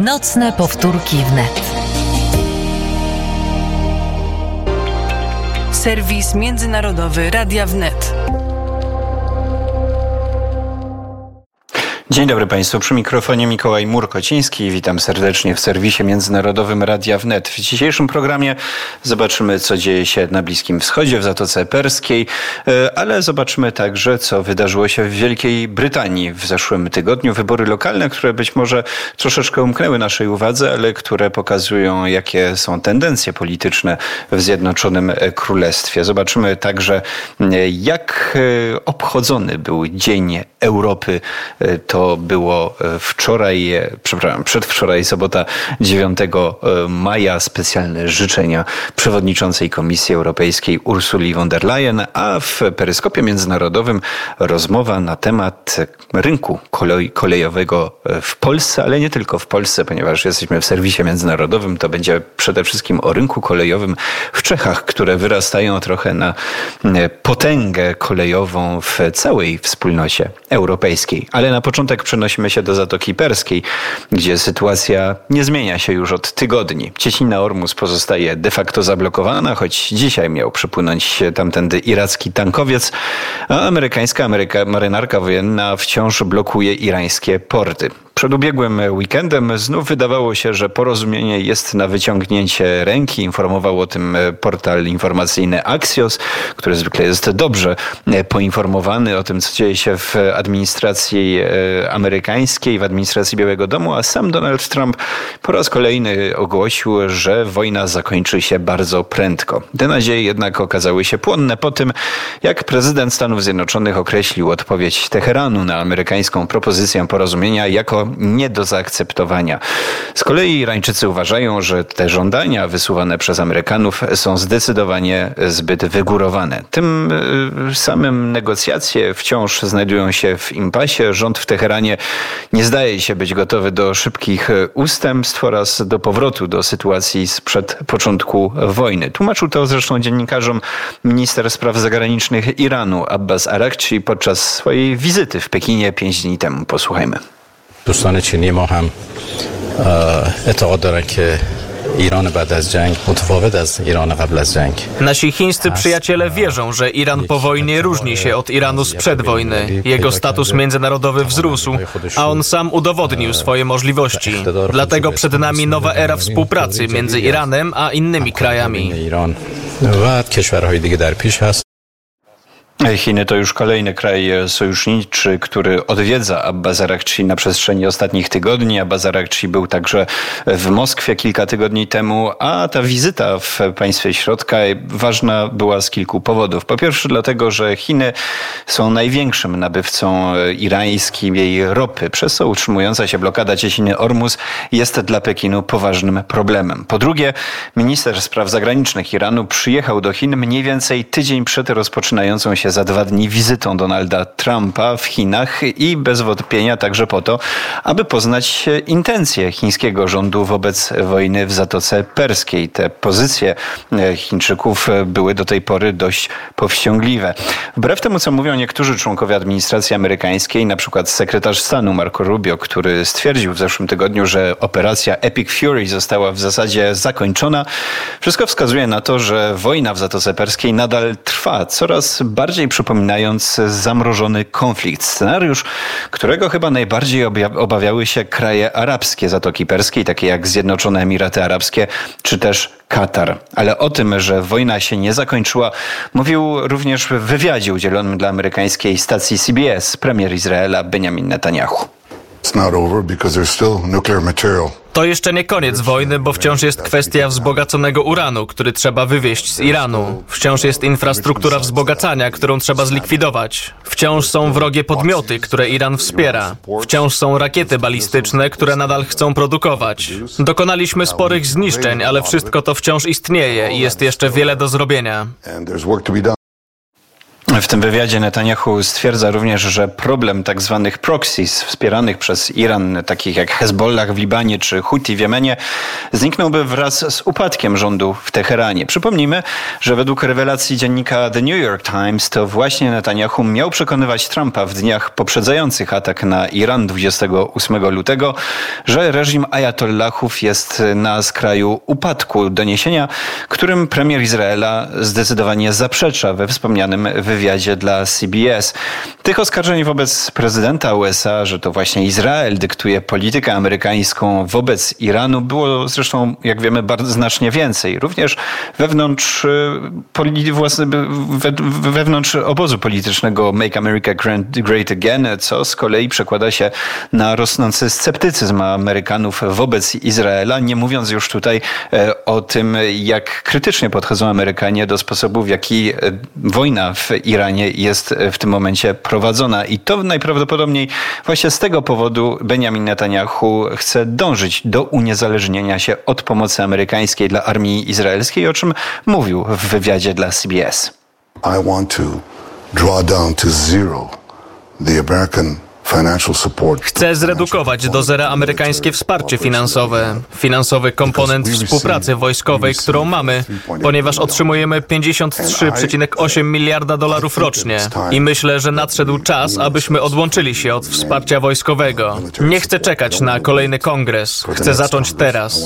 Nocne powtórki wnet. Serwis międzynarodowy Radia Wnet. Dzień dobry Państwu, przy mikrofonie Mikołaj Murkociński. Witam serdecznie w serwisie międzynarodowym Radia Wnet. W dzisiejszym programie zobaczymy, co dzieje się na Bliskim Wschodzie, w Zatoce Perskiej, ale zobaczymy także, co wydarzyło się w Wielkiej Brytanii w zeszłym tygodniu. Wybory lokalne, które być może troszeczkę umknęły naszej uwadze, ale które pokazują, jakie są tendencje polityczne w Zjednoczonym Królestwie. Zobaczymy także, jak obchodzony był Dzień Europy. To było przedwczoraj, sobota 9 maja, specjalne życzenia przewodniczącej Komisji Europejskiej Ursuli von der Leyen, a w peryskopie międzynarodowym rozmowa na temat rynku kolejowego w Polsce, ale nie tylko w Polsce, ponieważ jesteśmy w serwisie międzynarodowym, to będzie przede wszystkim o rynku kolejowym w Czechach, które wyrastają trochę na potęgę kolejową w całej wspólnocie europejskiej. Ale na początek przenosimy się do Zatoki Perskiej, gdzie sytuacja nie zmienia się już od tygodni. Cieśnina-Ormus pozostaje de facto zablokowana, choć dzisiaj miał przypłynąć tamtędy iracki tankowiec, a amerykańska marynarka wojenna wciąż blokuje irańskie porty. Przed ubiegłym weekendem znów wydawało się, że porozumienie jest na wyciągnięcie ręki. Informował o tym portal informacyjny Axios, który zwykle jest dobrze poinformowany o tym, co dzieje się w administracji amerykańskiej, w administracji Białego Domu, a sam Donald Trump po raz kolejny ogłosił, że wojna zakończy się bardzo prędko. Te nadzieje jednak okazały się płonne po tym, jak prezydent Stanów Zjednoczonych określił odpowiedź Teheranu na amerykańską propozycję porozumienia jako nie do zaakceptowania. Z kolei Irańczycy uważają, że te żądania wysuwane przez Amerykanów są zdecydowanie zbyt wygórowane. Tym samym negocjacje wciąż znajdują się w impasie. Rząd w Teheranie nie zdaje się być gotowy do szybkich ustępstw oraz do powrotu do sytuacji sprzed początku wojny. Tłumaczył to zresztą dziennikarzom minister spraw zagranicznych Iranu Abbas Araghchi podczas swojej wizyty w Pekinie 5 dni temu. Posłuchajmy. دوستان چینی ما هم اعتقاد دارن که ایران بعد از جنگ متفاوت از ایران قبل از جنگ. Nasi chińscy przyjaciele wierzą, że Iran po wojnie różni się od Iranu sprzed wojny. Jego status międzynarodowy wzrósł, a on sam udowodnił swoje możliwości. Dlatego przed nami nowa era współpracy między Iranem a innymi krajami. و کشورهای دیگه در پیش هست. Chiny to już kolejny kraj sojuszniczy, który odwiedza Abbas Araghchi na przestrzeni ostatnich tygodni. Abbas Araghchi był także w Moskwie kilka tygodni temu, a ta wizyta w państwie środka ważna była z kilku powodów. Po pierwsze dlatego, że Chiny są największym nabywcą irańskim jej ropy, przez co utrzymująca się blokada cieśniny Ormus jest dla Pekinu poważnym problemem. Po drugie, minister spraw zagranicznych Iranu przyjechał do Chin mniej więcej tydzień przed rozpoczynającą się za 2 dni wizytą Donalda Trumpa w Chinach i bez wątpienia także po to, aby poznać intencje chińskiego rządu wobec wojny w Zatoce Perskiej. Te pozycje Chińczyków były do tej pory dość powściągliwe. Wbrew temu, co mówią niektórzy członkowie administracji amerykańskiej, na przykład sekretarz stanu Marco Rubio, który stwierdził w zeszłym tygodniu, że operacja Epic Fury została w zasadzie zakończona, wszystko wskazuje na to, że wojna w Zatoce Perskiej nadal trwa, coraz bardziej przypominając zamrożony konflikt. Scenariusz, którego chyba najbardziej obawiały się kraje arabskie Zatoki Perskiej, takie jak Zjednoczone Emiraty Arabskie czy też Katar. Ale o tym, że wojna się nie zakończyła, mówił również w wywiadzie udzielonym dla amerykańskiej stacji CBS premier Izraela Benjamin Netanyahu. It's not over because there's still nuclear material. To jeszcze nie koniec wojny, bo wciąż jest kwestia wzbogaconego uranu, który trzeba wywieźć z Iranu. Wciąż jest infrastruktura wzbogacania, którą trzeba zlikwidować. Wciąż są wrogie podmioty, które Iran wspiera. Wciąż są rakiety balistyczne, które nadal chcą produkować. Dokonaliśmy sporych zniszczeń, ale wszystko to wciąż istnieje i jest jeszcze wiele do zrobienia. W tym wywiadzie Netanyahu stwierdza również, że problem tak zwanych proxies wspieranych przez Iran, takich jak Hezbollah w Libanie czy Huti w Jemenie, zniknąłby wraz z upadkiem rządu w Teheranie. Przypomnijmy, że według rewelacji dziennika The New York Times to właśnie Netanyahu miał przekonywać Trumpa w dniach poprzedzających atak na Iran 28 lutego, że reżim ajatollahów jest na skraju upadku. Doniesienia, którym premier Izraela zdecydowanie zaprzecza we wspomnianym wywiadzie dla CBS. Tych oskarżeń wobec prezydenta USA, że to właśnie Izrael dyktuje politykę amerykańską wobec Iranu, było zresztą, jak wiemy, bardzo znacznie więcej. Również wewnątrz obozu politycznego Make America Great Again, co z kolei przekłada się na rosnący sceptycyzm Amerykanów wobec Izraela, nie mówiąc już tutaj o tym, jak krytycznie podchodzą Amerykanie do sposobu, w jaki wojna w Iranie jest w tym momencie prowadzona. I to najprawdopodobniej właśnie z tego powodu Benjamin Netanyahu chce dążyć do uniezależnienia się od pomocy amerykańskiej dla armii izraelskiej, o czym mówił w wywiadzie dla CBS. I want to draw down to zero the American financial support. Chcę zredukować do zera amerykańskie wsparcie finansowe, finansowy komponent współpracy wojskowej, którą mamy, ponieważ otrzymujemy $53,8 miliarda rocznie. I myślę, że nadszedł czas, abyśmy odłączyli się od wsparcia wojskowego. Nie chcę czekać na kolejny kongres. Chcę zacząć teraz.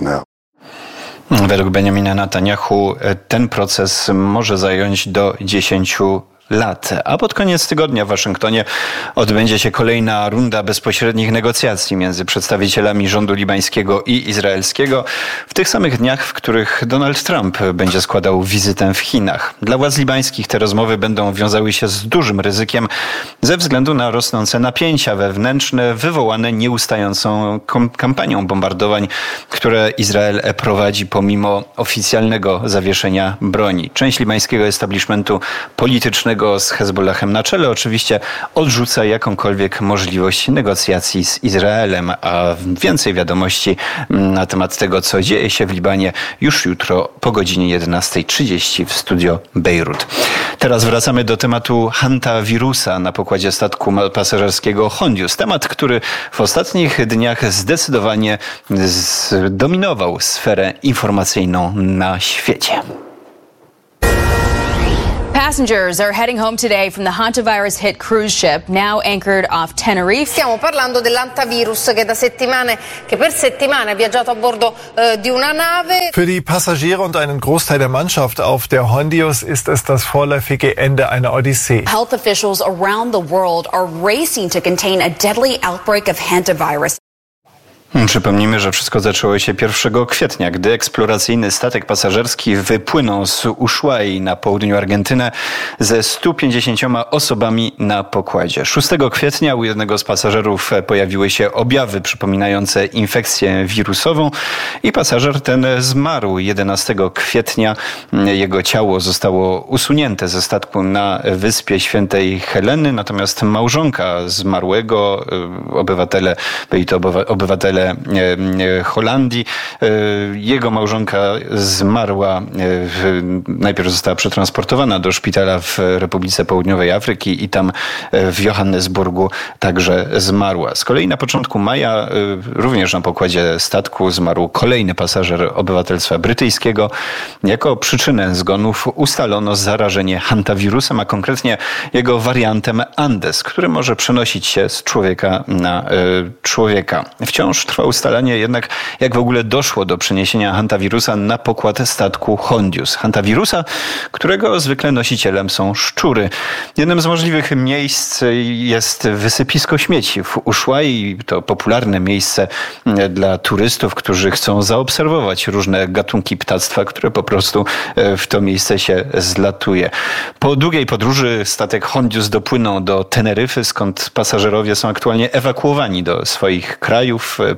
Według Benjamina Netanyahu ten proces może zająć do 10 lat. A pod koniec tygodnia w Waszyngtonie odbędzie się kolejna runda bezpośrednich negocjacji między przedstawicielami rządu libańskiego i izraelskiego w tych samych dniach, w których Donald Trump będzie składał wizytę w Chinach. Dla władz libańskich te rozmowy będą wiązały się z dużym ryzykiem ze względu na rosnące napięcia wewnętrzne wywołane nieustającą kampanią bombardowań, które Izrael prowadzi pomimo oficjalnego zawieszenia broni. Część libańskiego establishmentu politycznego z Hezbollahem na czele oczywiście odrzuca jakąkolwiek możliwość negocjacji z Izraelem, a więcej wiadomości na temat tego, co dzieje się w Libanie już jutro po godzinie 11:30 w studio Bejrut. Teraz wracamy do tematu hantawirusa na pokładzie statku pasażerskiego Hondius. Temat, który w ostatnich dniach zdecydowanie zdominował sferę informacyjną na świecie. Passengers are heading home today from the hantavirus-hit cruise ship now anchored off Tenerife. Stiamo parlando dell'hantavirus che per settimane ha viaggiato a bordo di una nave. Für die Passagiere und einen Großteil der Mannschaft auf der Hondius ist es das vorläufige Ende einer Odyssee. Health officials around the world are racing to contain a deadly outbreak of hantavirus. Przypomnijmy, że wszystko zaczęło się 1 kwietnia, gdy eksploracyjny statek pasażerski wypłynął z Ushuai na południu Argentyny ze 150 osobami na pokładzie. 6 kwietnia u jednego z pasażerów pojawiły się objawy przypominające infekcję wirusową i pasażer ten zmarł. 11 kwietnia jego ciało zostało usunięte ze statku na wyspie Świętej Heleny, natomiast małżonka zmarłego, byli to obywatele Holandii. Jego małżonka zmarła, najpierw została przetransportowana do szpitala w Republice Południowej Afryki i tam w Johannesburgu także zmarła. Z kolei na początku maja również na pokładzie statku zmarł kolejny pasażer obywatelstwa brytyjskiego. Jako przyczynę zgonów ustalono zarażenie hantawirusem, a konkretnie jego wariantem Andes, który może przenosić się z człowieka na człowieka. Wciąż trwa ustalanie jednak, jak w ogóle doszło do przeniesienia hantawirusa na pokład statku Hondius. Hantawirusa, którego zwykle nosicielem są szczury. Jednym z możliwych miejsc jest wysypisko śmieci w Ushuai. To popularne miejsce dla turystów, którzy chcą zaobserwować różne gatunki ptactwa, które po prostu w to miejsce się zlatuje. Po długiej podróży statek Hondius dopłynął do Teneryfy, skąd pasażerowie są aktualnie ewakuowani do swoich krajów.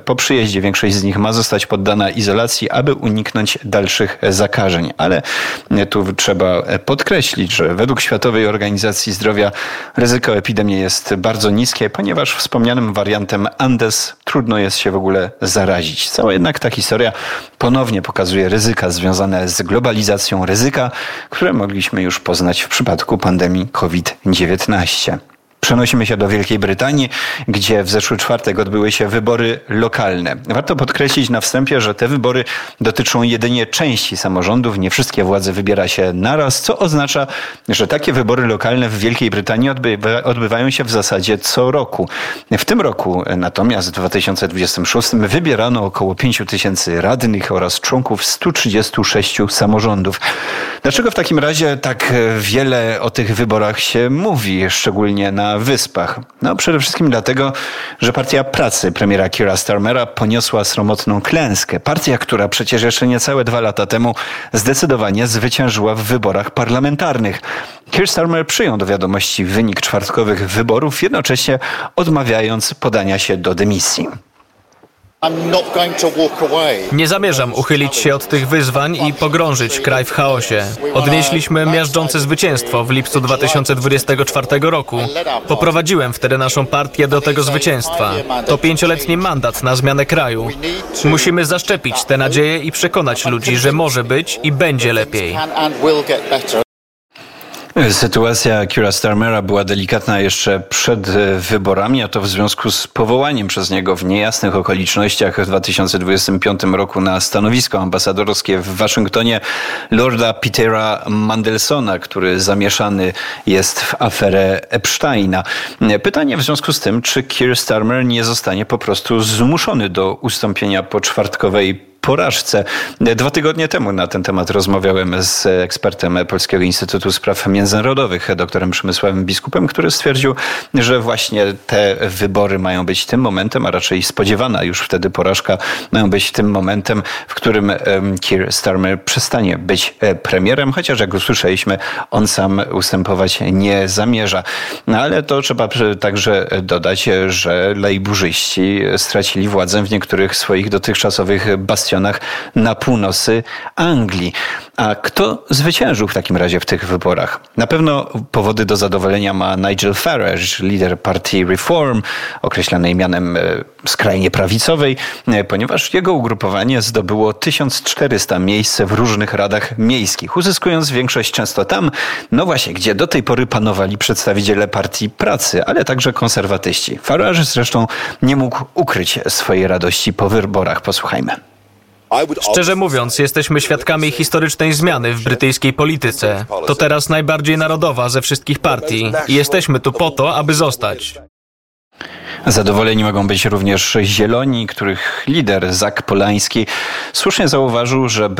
po przyjeździe większość z nich ma zostać poddana izolacji, aby uniknąć dalszych zakażeń. Ale tu trzeba podkreślić, że według Światowej Organizacji Zdrowia ryzyko epidemii jest bardzo niskie, ponieważ wspomnianym wariantem Andes trudno jest się w ogóle zarazić. Cała jednak ta historia ponownie pokazuje ryzyka związane z globalizacją, ryzyka, które mogliśmy już poznać w przypadku pandemii COVID-19. Przenosimy się do Wielkiej Brytanii, gdzie w zeszły czwartek odbyły się wybory lokalne. Warto podkreślić na wstępie, że te wybory dotyczą jedynie części samorządów, nie wszystkie władze wybiera się naraz, co oznacza, że takie wybory lokalne w Wielkiej Brytanii odbywają się w zasadzie co roku. W tym roku natomiast w 2026 wybierano około 5 000 radnych oraz członków 136 samorządów. Dlaczego w takim razie tak wiele o tych wyborach się mówi, szczególnie na Wyspach? No przede wszystkim dlatego, że Partia Pracy premiera Keira Starmera poniosła sromotną klęskę. Partia, która przecież jeszcze niecałe 2 lata temu zdecydowanie zwyciężyła w wyborach parlamentarnych. Keir Starmer przyjął do wiadomości wynik czwartkowych wyborów, jednocześnie odmawiając podania się do dymisji. Nie zamierzam uchylić się od tych wyzwań i pogrążyć kraj w chaosie. Odnieśliśmy miażdżące zwycięstwo w lipcu 2024 roku. Poprowadziłem wtedy naszą partię do tego zwycięstwa. To 5-letni mandat na zmianę kraju. Musimy zaszczepić tę nadzieję i przekonać ludzi, że może być i będzie lepiej. Sytuacja Keira Starmera była delikatna jeszcze przed wyborami, a to w związku z powołaniem przez niego w niejasnych okolicznościach w 2025 roku na stanowisko ambasadorskie w Waszyngtonie lorda Petera Mandelsona, który zamieszany jest w aferę Epsteina. Pytanie w związku z tym, czy Keir Starmer nie zostanie po prostu zmuszony do ustąpienia po czwartkowej porażce. 2 tygodnie temu na ten temat rozmawiałem z ekspertem Polskiego Instytutu Spraw Międzynarodowych, doktorem Przemysławem Biskupem, który stwierdził, że właśnie te wybory mają być tym momentem, a raczej spodziewana już wtedy porażka mają być tym momentem, w którym Keir Starmer przestanie być premierem, chociaż jak usłyszeliśmy, on sam ustępować nie zamierza. No ale to trzeba także dodać, że lejburzyści stracili władzę w niektórych swoich dotychczasowych bastionach na północy Anglii. A kto zwyciężył w takim razie w tych wyborach? Na pewno powody do zadowolenia ma Nigel Farage, lider partii Reform, określanej mianem skrajnie prawicowej, ponieważ jego ugrupowanie zdobyło 1400 miejsc w różnych radach miejskich, uzyskując większość często tam, no właśnie, gdzie do tej pory panowali przedstawiciele Partii Pracy, ale także konserwatyści. Farage zresztą nie mógł ukryć swojej radości po wyborach. Posłuchajmy. Szczerze mówiąc, jesteśmy świadkami historycznej zmiany w brytyjskiej polityce. To teraz najbardziej narodowa ze wszystkich partii i jesteśmy tu po to, aby zostać. Zadowoleni mogą być również Zieloni, których lider Zak Polański słusznie zauważył, że